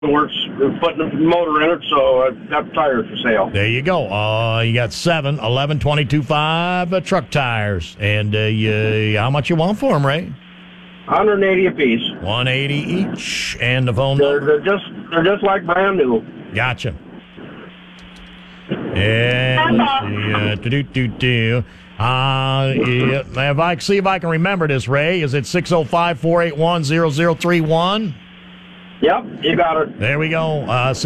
Works putting the motor in it, so I've got tires for sale. There you go. You got 7, 11, 22.5 truck tires. And how much you want for them, Ray? $180 a piece. $180 each. And the phone number? They're just like brand new. Gotcha. And let's see. If I see if I can remember this, Ray, is it 605-481-0031? Yep, you got it. There we go.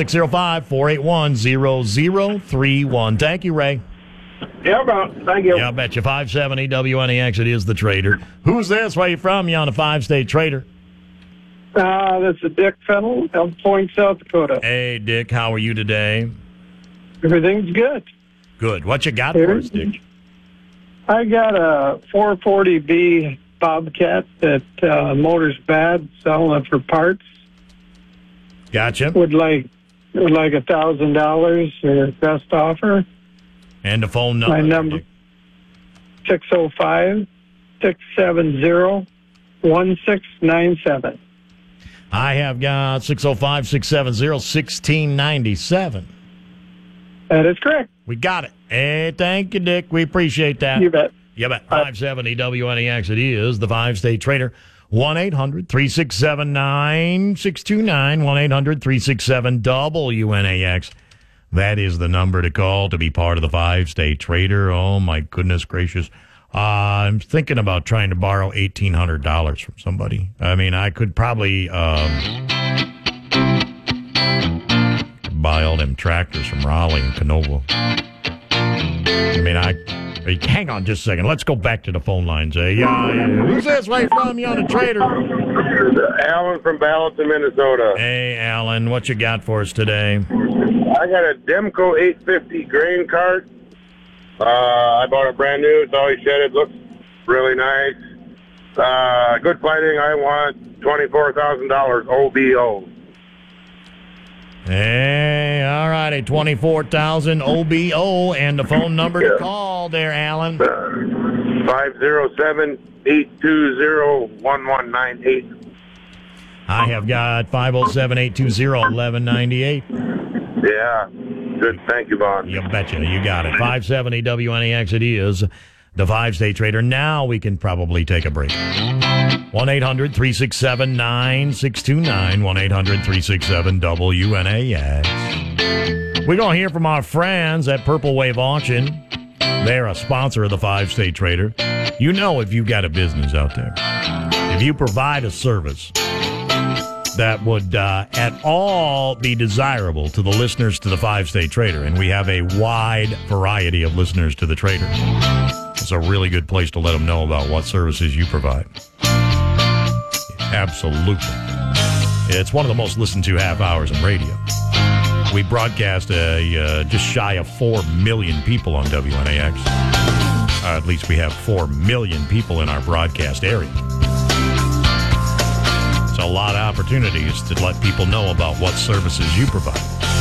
605-481-0031. Thank you, Ray. Yeah, thank you. Yeah, I bet you. 570 WNEX, it is the Trader. Who's this? Where you from? You on the 5-State Trader? This is Dick Fennell, Elk Point, South Dakota. Hey, Dick, how are you today? Everything's good. Good. What you got for us, Dick? I got a 440B Bobcat that motor's bad, selling it for parts. Gotcha. Would like $1,000 or best offer. And the phone number. My number 605-670-1697. I have got 605-670-1697. That is correct. We got it. Hey, thank you, Dick. We appreciate that. You bet. You bet. 570 WNEX, it is the 5-State Trader. 1-800-367-9629. 1-800-367-WNAX. That is the number to call to be part of the 5-State Trader. Oh, my goodness gracious. I'm thinking about trying to borrow $1,800 from somebody. I mean, I could probably buy all them tractors from Raleigh and Canova. I mean, hang on just a second. Let's go back to the phone lines. Who's this way from? You on the Trader? Alan from Ballotton, Minnesota. Hey, Alan, what you got for us today? I got a Demco 850 grain cart. I bought it brand new. It's always shedded. Looks really nice. Good fighting. I want $24,000 OBO. Hey, all righty, 24,000 OBO, and the phone number to call there, Alan. 507-820-1198. I have got 507-820-1198. Yeah, good. Thank you, Vaughn. You betcha, you got it. 570 WNEX, it is the 5-State Trader. Now we can probably take a break. 1-800-367-9629. 1-800-367-WNAX. We're going to hear from our friends at Purple Wave Auction. They're a sponsor of the 5-State Trader. You know, if you've got a business out there, if you provide a service that would at all be desirable to the listeners to the 5-State Trader, and we have a wide variety of listeners to the Trader, it's a really good place to let them know about what services you provide. Absolutely. It's one of the most listened to half hours in radio. We broadcast just shy of 4 million people on WNAX. At least we have 4 million people in our broadcast area. It's a lot of opportunities to let people know about what services you provide.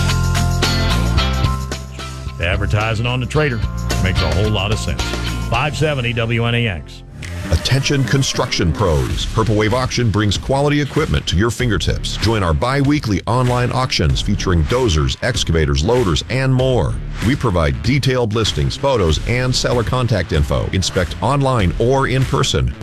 Advertising on the Trader makes a whole lot of sense. 570 WNAX. Attention construction pros. Purple Wave Auction brings quality equipment to your fingertips. Join our bi-weekly online auctions featuring dozers, excavators, loaders, and more. We provide detailed listings, photos, and seller contact info. Inspect online or in person.